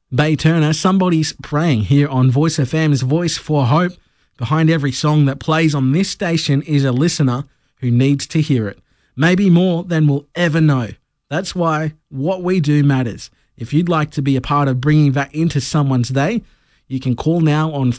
Bay Turner, somebody's praying here on Voice FM's Voice for Hope. Behind every song that plays on this station is a listener who needs to hear it. Maybe more than we'll ever know. That's why what we do matters. If you'd like to be a part of bringing that into someone's day, you can call now on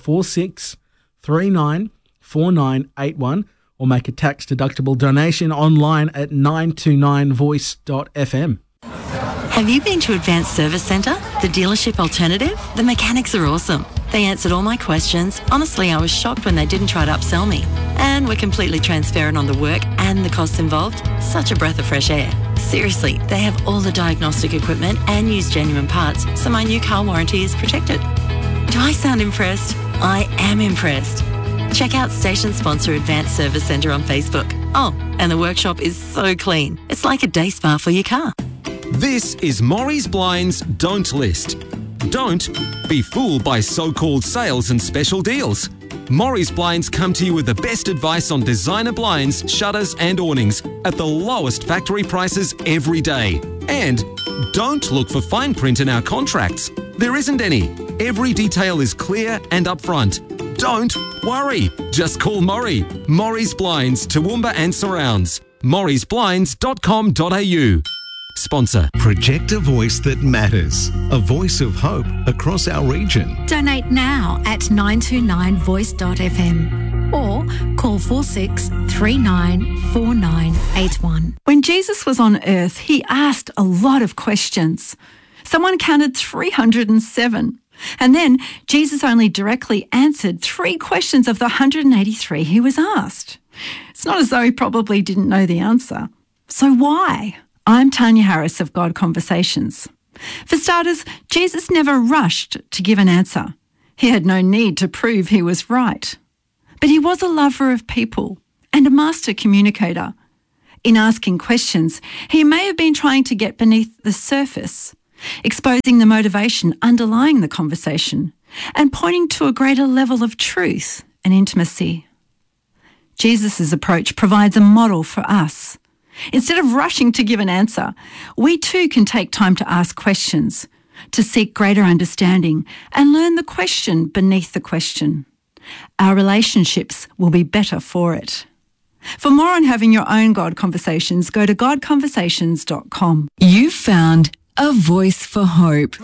46394981 or make a tax-deductible donation online at 929voice.fm. Have you been to Advanced Service Centre, the dealership alternative? The mechanics are awesome. They answered all my questions. Honestly, I was shocked when they didn't try to upsell me. And we're completely transparent on the work and the costs involved. Such a breath of fresh air. Seriously, they have all the diagnostic equipment and use genuine parts, so my new car warranty is protected. Do I sound impressed? I am impressed. Check out station sponsor Advanced Service Centre on Facebook. Oh, and the workshop is so clean. It's like a day spa for your car. This is Morrie's Blinds Don't List. Don't be fooled by so-called sales and special deals. Morrie's Blinds come to you with the best advice on designer blinds, shutters and awnings at the lowest factory prices every day. And don't look for fine print in our contracts. There isn't any. Every detail is clear and upfront. Don't worry. Just call Morrie. Morrie's Blinds, Toowoomba and surrounds. morriesblinds.com.au. Sponsor. Project a voice that matters. A voice of hope across our region. Donate now at 929voice.fm or call 46394981. When Jesus was on earth, he asked a lot of questions. Someone counted 307. And then Jesus only directly answered 3 questions of the 183 he was asked. It's not as though he probably didn't know the answer. So why? I'm Tanya Harris of God Conversations. For starters, Jesus never rushed to give an answer. He had no need to prove he was right. But he was a lover of people and a master communicator. In asking questions, he may have been trying to get beneath the surface, exposing the motivation underlying the conversation and pointing to a greater level of truth and intimacy. Jesus' approach provides a model for us. Instead of rushing to give an answer, we too can take time to ask questions, to seek greater understanding and learn the question beneath the question. Our relationships will be better for it. For more on having your own God Conversations, go to godconversations.com. You've found a voice for hope.